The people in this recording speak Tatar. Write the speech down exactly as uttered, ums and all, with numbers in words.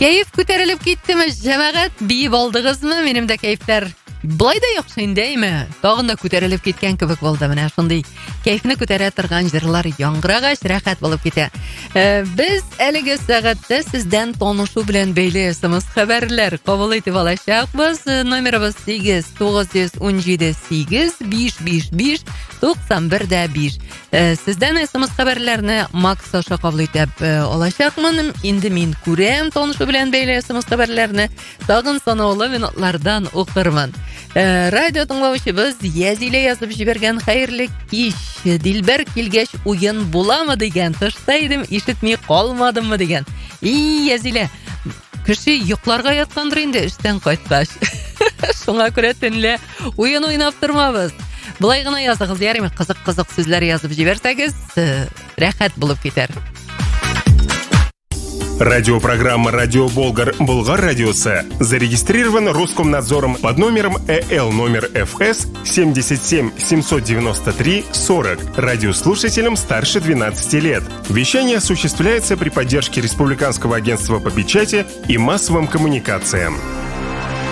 Keyif көтерелеп киттеме, җәмәгать, биеп алдыгызмы? Минем дә кәйфләр былай да яхшы индеме? Тагын да күтәрелеп киткән кебек булды. Менә шундый кәйфне күтәрә торган җырлар яңгырагач, рәхәт булып китә. Э, без әлеге сәгатьтә сездән танышу белән бәйле смс хәбәрләр кабул итеп алачакбыз. Номерыбыз сигез тугыз ун җиде сигез биш биш биш туксан бер дә биш. Э, сездән смс хәбәрләрне Макс аша кабул итеп э, алачакмын. Инде мин күрәм танышу белән бәйле смс хәбәрләрне. Тагын санаулы минутлардан укырмын. Э, радио тыңлаучыбыз Язилә язып җибәргән хәерле кич. Дилбәр килгәч уен буламы дигән. Тышта идем, ишетми калмадыммы дигән. И, Язилә, кеше йокларга яткандыр инде эштән кайткач. Шуңа күрә төнлә уен уйнап тормабыз. Булай гына языгыз, ярыймы? Кызык-кызык сүзләр язып җибәрсәгез, рәхәт булып китәр. Радиопрограмма «Радио Болгар» Болгар радиосы зарегистрирован Роскомнадзором под номером ЭЛ номер ФС семьдесят семь семьсот девяносто три сорок. Радиослушателям старше двенадцати лет. Вещание осуществляется при поддержке Республиканского агентства по печати и массовым коммуникациям.